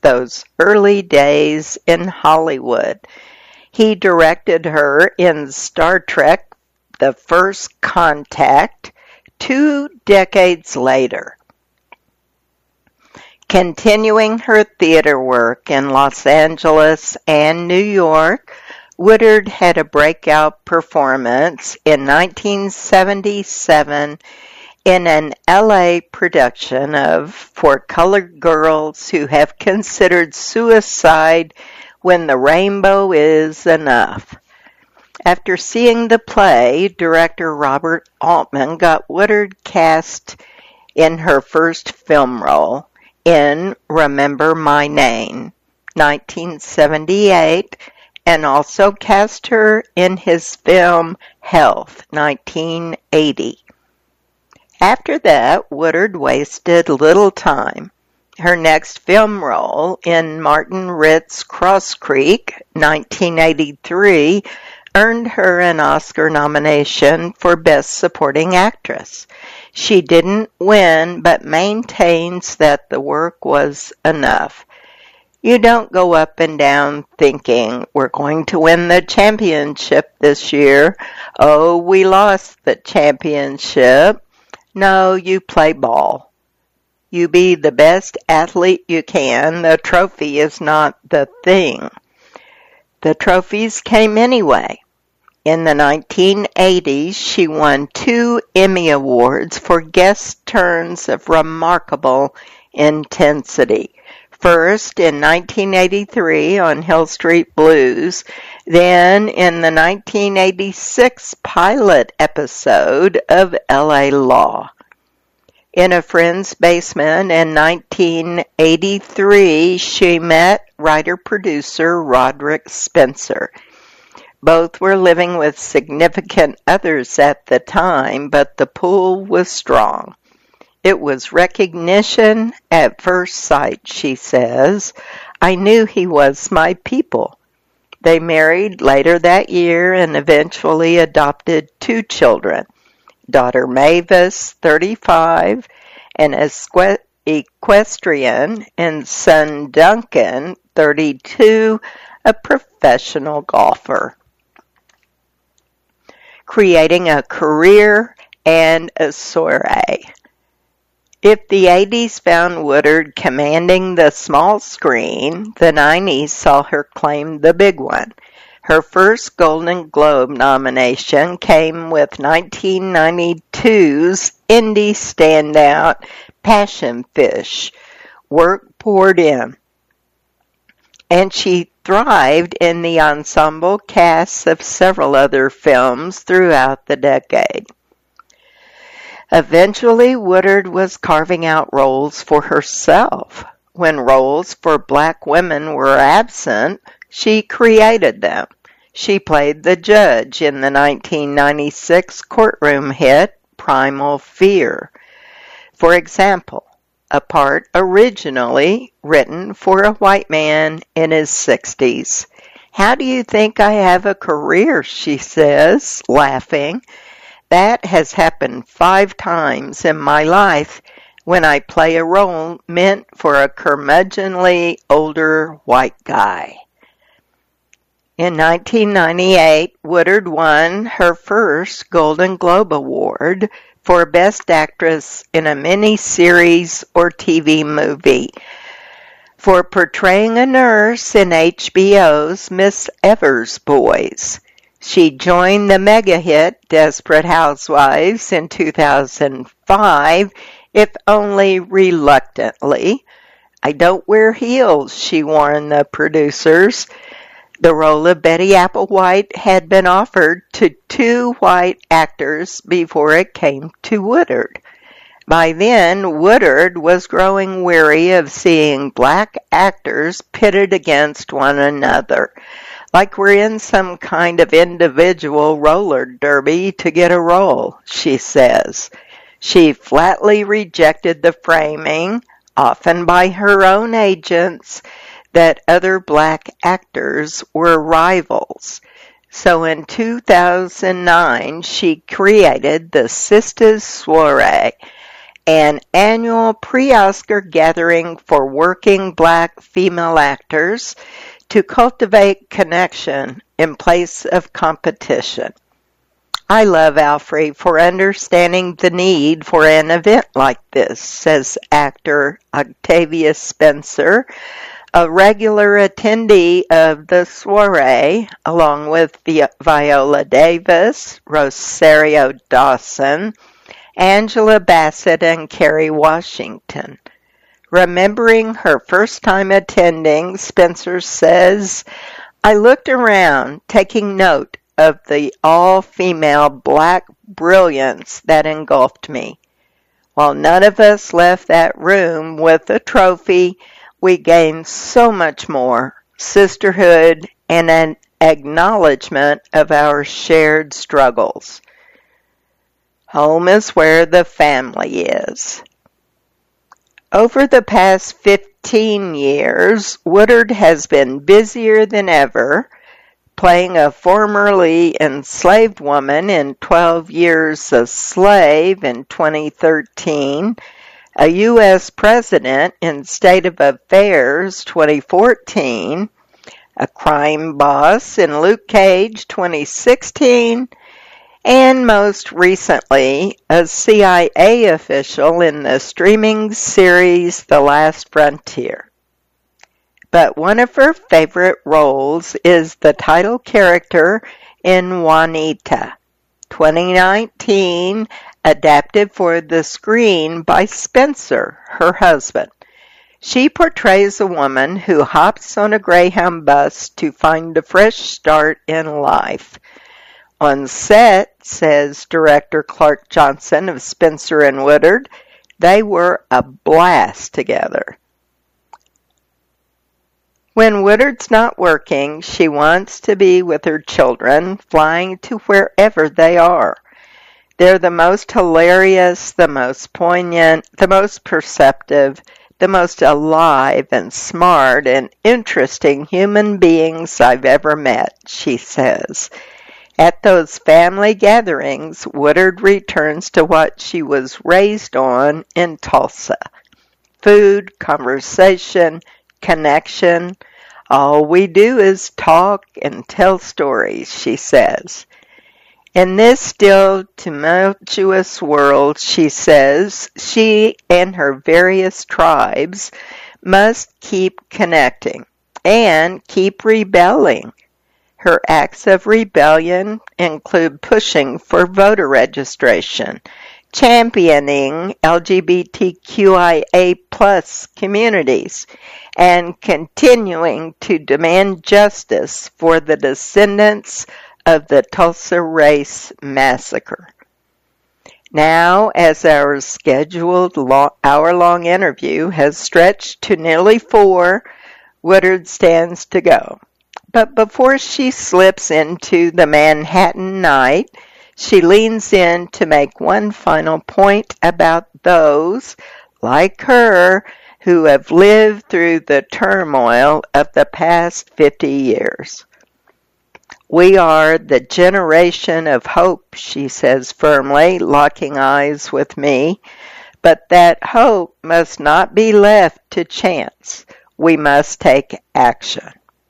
those early days in Hollywood. He directed her in Star Trek: The First Contact 2 decades later. Continuing her theater work in Los Angeles and New York, Woodard had a breakout performance in 1977 in an LA production of For Colored Girls Who Have Considered Suicide When the Rainbow Is Enough. After seeing the play, director Robert Altman got Woodard cast in her first film role in Remember My Name, 1978, and also cast her in his film Health, 1980. After that, Woodard wasted little time. Her next film role in Martin Ritt's Cross Creek, 1983, earned her an Oscar nomination for Best Supporting Actress. She didn't win, but maintains that the work was enough. You don't go up and down thinking, we're going to win the championship this year. Oh, we lost the championship. No, you play ball. You be the best athlete you can. The trophy is not the thing. The trophies came anyway. In the 1980s, she won 2 Emmy Awards for guest turns of remarkable intensity. First in 1983 on Hill Street Blues, then in the 1986 pilot episode of L.A. Law. In a friend's basement in 1983, she met writer-producer Roderick Spencer. Both were living with significant others at the time, but the pull was strong. It was recognition at first sight, she says. I knew he was my people. They married later that year and eventually adopted 2 children, daughter Mavis, 35, an equestrian, and son Duncan, 32, a professional golfer. Creating a career and a soiree. If the 80s found Woodard commanding the small screen, the 90s saw her claim the big one. Her first Golden Globe nomination came with 1992's indie standout Passion Fish, Work Poured In. And she thrived in the ensemble casts of several other films throughout the decade. Eventually, Woodard was carving out roles for herself. When roles for black women were absent, she created them. She played the judge in the 1996 courtroom hit Primal Fear. For example, a part originally written for a white man in his 60s. How do you think I have a career, she says, laughing. That has happened 5 times in my life when I play a role meant for a curmudgeonly older white guy. In 1998, Woodard won her first Golden Globe Award for Best Actress in a Miniseries or TV Movie for portraying a nurse in HBO's Miss Evers Boys. She joined the mega hit Desperate Housewives in 2005, if only reluctantly. I don't wear heels, she warned the producers. The role of Betty Applewhite had been offered to 2 white actors before it came to Woodard. By then, Woodard was growing weary of seeing black actors pitted against one another, like we're in some kind of individual roller derby to get a role, she says. She flatly rejected the framing, often by her own agents, that other black actors were rivals. So in 2009, she created the Sisters Soiree, an annual pre-Oscar gathering for working Black female actors to cultivate connection in place of competition. I love Alfre for understanding the need for an event like this, says actor Octavia Spencer, a regular attendee of the soiree, along with Viola Davis, Rosario Dawson, Angela Bassett, and Kerry Washington. Remembering her first time attending, Spencer says, I looked around, taking note of the all-female Black brilliance that engulfed me. While none of us left that room with a trophy, we gained so much more, sisterhood and an acknowledgement of our shared struggles. Home is where the family is. Over the past 15 years, Woodard has been busier than ever, playing a formerly enslaved woman in 12 Years a Slave in 2013, a U.S. President in State of Affairs 2014, a crime boss in Luke Cage 2016, and most recently, a CIA official in the streaming series The Last Frontier. But one of her favorite roles is the title character in Juanita, 2019, adapted for the screen by Spencer, her husband. She portrays a woman who hops on a Greyhound bus to find a fresh start in life. On set, says director Clark Johnson of Spencer and Woodard, they were a blast together. When Woodard's not working, she wants to be with her children, flying to wherever they are. They're the most hilarious, the most poignant, the most perceptive, the most alive and smart and interesting human beings I've ever met, she says. At those family gatherings, Woodard returns to what she was raised on in Tulsa. Food, conversation, connection. All we do is talk and tell stories, she says. In this still tumultuous world, she says, she and her various tribes must keep connecting and keep rebelling. Her acts of rebellion include pushing for voter registration, championing LGBTQIA+ communities, and continuing to demand justice for the descendants of the Tulsa Race Massacre. Now, as our scheduled hour-long interview has stretched to nearly 4, Woodard stands to go. But before she slips into the Manhattan night, she leans in to make one final point about those, like her, who have lived through the turmoil of the past 50 years. We are the generation of hope, she says firmly, locking eyes with me. But that hope must not be left to chance. We must take action.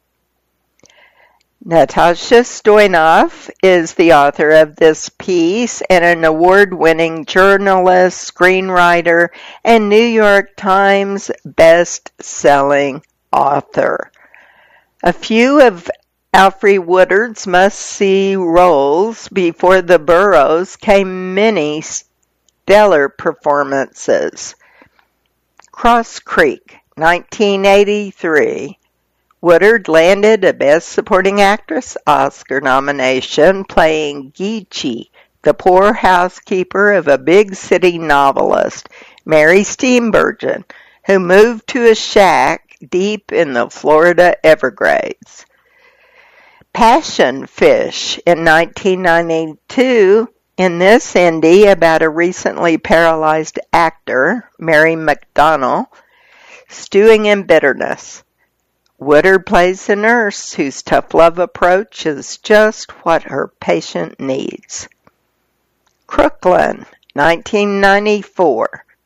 Natasha Stoyanov is the author of this piece and an award-winning journalist, screenwriter, and New York Times best-selling author. A few of Alfre Woodard's must-see roles before the Burroughs came many stellar performances. Cross Creek, 1983. Woodard landed a Best Supporting Actress Oscar nomination playing Geechee, the poor housekeeper of a big city novelist, Mary Steenburgen, who moved to a shack deep in the Florida Everglades. Passion Fish in 1992, in this indie about a recently paralyzed actor, Mary McDonnell, stewing in bitterness. Woodard plays a nurse whose tough love approach is just what her patient needs. Crooklyn, 1994.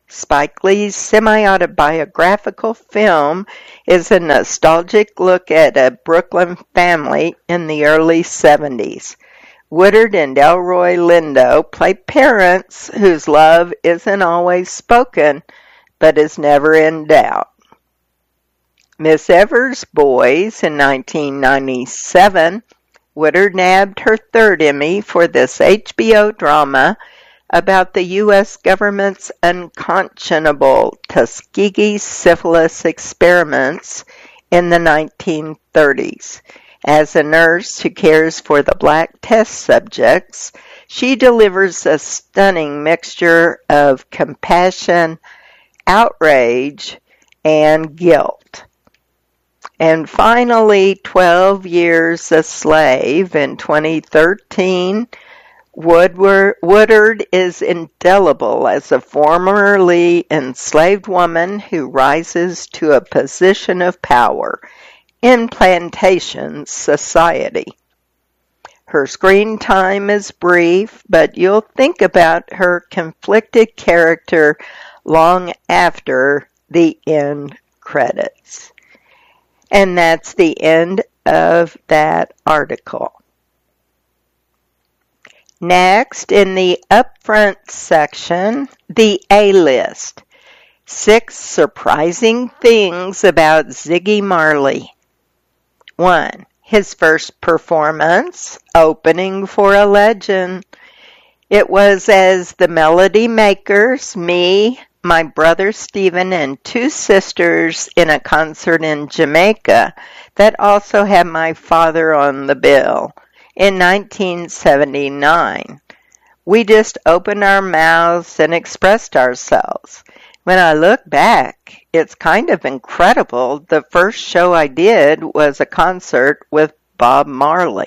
Spike Lee's semi-autobiographical film is a nostalgic look at a Brooklyn family in the early 70s. Woodard and Delroy Lindo play parents whose love isn't always spoken, but is never in doubt. Miss Evers' Boys in 1997, Woodard nabbed her third Emmy for this HBO drama about the U.S. government's unconscionable Tuskegee syphilis experiments in the 1930s. As a nurse who cares for the black test subjects, she delivers a stunning mixture of compassion, outrage, and guilt. And finally, 12 Years a Slave in 2013, Woodard is indelible as a formerly enslaved woman who rises to a position of power in plantation society. Her screen time is brief, but you'll think about her conflicted character long after the end credits. And that's the end of that article. Next, in the upfront section, the A-list. 6 surprising things about Ziggy Marley. 1. His first performance, opening for a legend. It was as the Melody Makers, me, my brother Stephen, and 2 sisters in a concert in Jamaica that also had my father on the bill in 1979. We just opened our mouths and expressed ourselves. When I look back, it's kind of incredible. The first show I did was a concert with Bob Marley.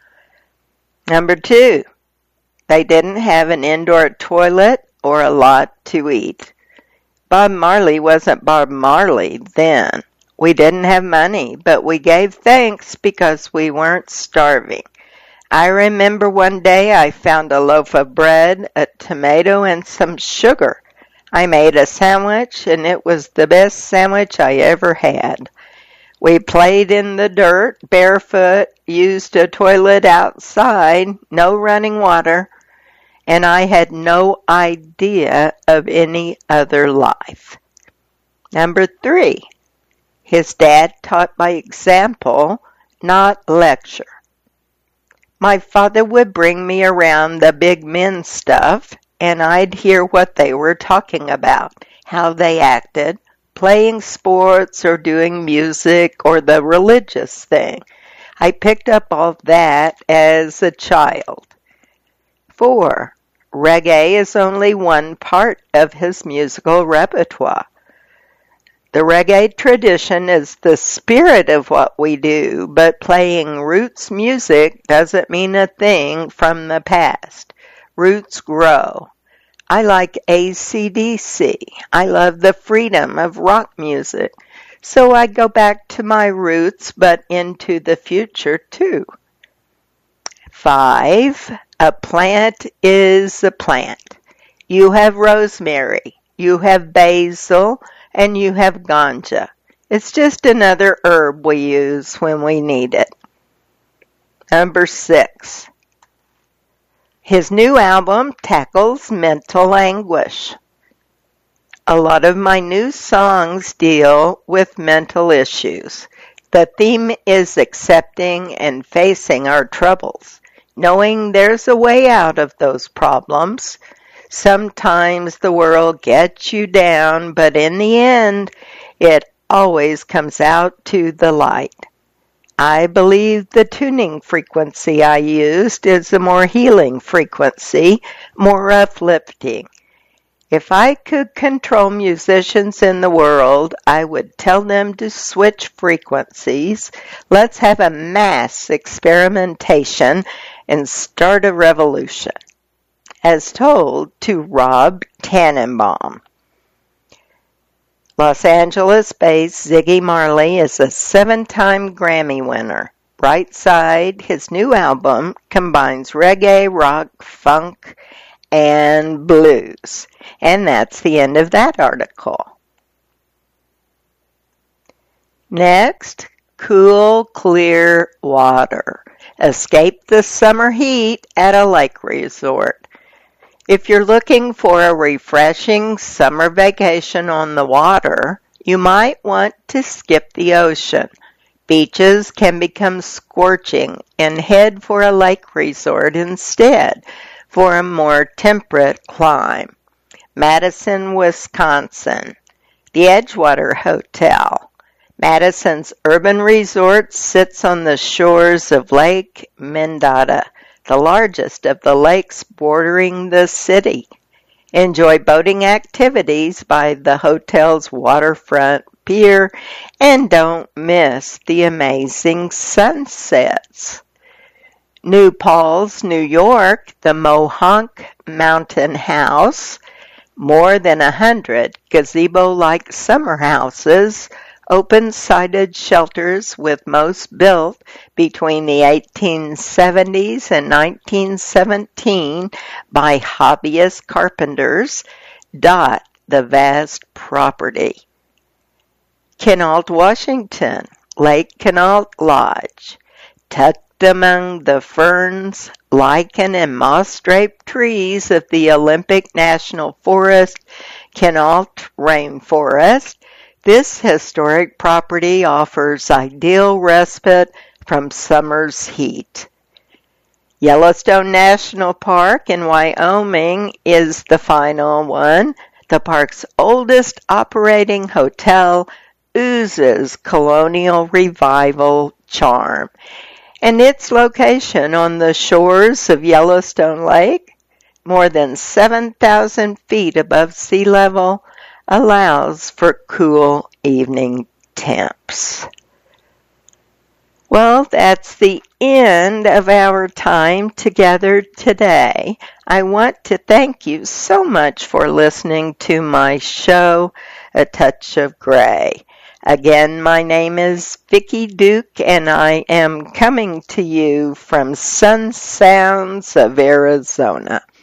Number 2, they didn't have an indoor toilet or a lot to eat. Bob Marley wasn't Bob Marley then. We didn't have money, but we gave thanks because we weren't starving. I remember one day I found a loaf of bread, a tomato, and some sugar. I made a sandwich, and it was the best sandwich I ever had. We played in the dirt, barefoot, used a toilet outside, no running water, and I had no idea of any other life. Number 3, his dad taught by example, not lecture. My father would bring me around the big men stuff, and I'd hear what they were talking about, how they acted, playing sports or doing music or the religious thing. I picked up all that as a child. 4. Reggae is only one part of his musical repertoire. The reggae tradition is the spirit of what we do, but playing roots music doesn't mean a thing from the past. Roots grow. I like AC/DC. I love the freedom of rock music. So I go back to my roots, but into the future too. 5. A plant is a plant. You have rosemary, you have basil, and you have ganja. It's just another herb we use when we need it. Number 6. His new album tackles mental anguish. A lot of my new songs deal with mental issues. The theme is accepting and facing our troubles, knowing there's a way out of those problems. Sometimes the world gets you down, but in the end, it always comes out to the light. I believe the tuning frequency I used is a more healing frequency, more uplifting. If I could control musicians in the world, I would tell them to switch frequencies. Let's have a mass experimentation and start a revolution. As told to Rob Tannenbaum. Los Angeles-based Ziggy Marley is a 7-time Grammy winner. Bright Side, his new album, combines reggae, rock, funk, and blues. And that's the end of that article. Next, cool, clear water. Escape the summer heat at a lake resort. If you're looking for a refreshing summer vacation on the water, you might want to skip the ocean. Beaches can become scorching and head for a lake resort instead for a more temperate climb. Madison, Wisconsin. The Edgewater Hotel. Madison's urban resort sits on the shores of Lake Mendota, the largest of the lakes bordering the city. Enjoy boating activities by the hotel's waterfront pier and don't miss the amazing sunsets. New Paltz, New York, the Mohonk Mountain House, more than 100 gazebo-like summer houses, open-sided shelters with most built between the 1870s and 1917 by hobbyist carpenters, dot the vast property. Quinault, Washington, Lake Quinault Lodge. Tucked among the ferns, lichen, and moss-draped trees of the Olympic National Forest, Quinault Rainforest, this historic property offers ideal respite from summer's heat. Yellowstone National Park in Wyoming is the final one. The park's oldest operating hotel oozes colonial revival charm, and its location on the shores of Yellowstone Lake, more than 7,000 feet above sea level, allows for cool evening temps. Well, that's the end of our time together today. I want to thank you so much for listening to my show, A Touch of Gray. Again, my name is Vicki Duke, and I am coming to you from Sun Sounds of Arizona.